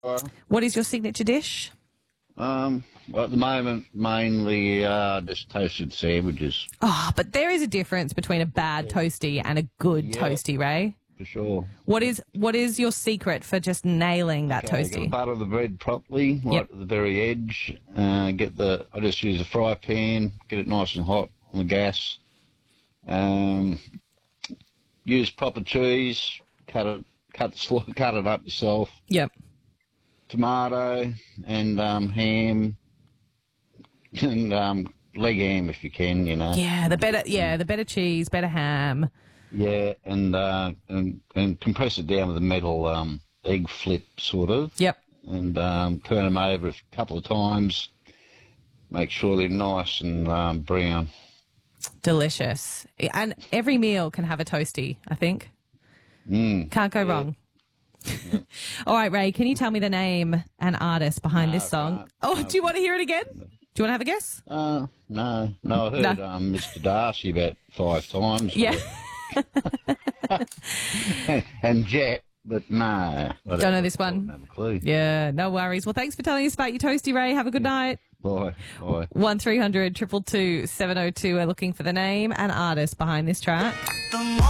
What is your signature dish? Well, at the moment, mainly just toasted sandwiches, Oh, but there is a difference between a bad toasty and a good toasty, Ray. for sure. What is your secret for just nailing that Okay, toasty? gotta butter the bread properly, right at the very edge. I just use a fry pan, get it nice and hot on the gas. Use proper cheese, cut it up yourself. Yep. Tomato and ham and leg ham if you can, you know. Yeah, the better cheese, better ham. Yeah, and compress it down with a metal egg flip sort of. Yep. And turn them over a couple of times. Make sure they're nice and brown. Delicious. And every meal can have a toasty, I think. Can't go wrong. All right, Ray, can you tell me the name and artist behind this song? Do you want to hear it again? Do you want to have a guess? No. I heard Mr. Darcy about 5 times. Yeah. And Jet, but no. Don't know this one. I don't have a clue. Yeah, no worries. Well, thanks for telling us about your toasty, Ray. Have a good night. Bye. 1300 222 702 are looking for the name and artist behind this track.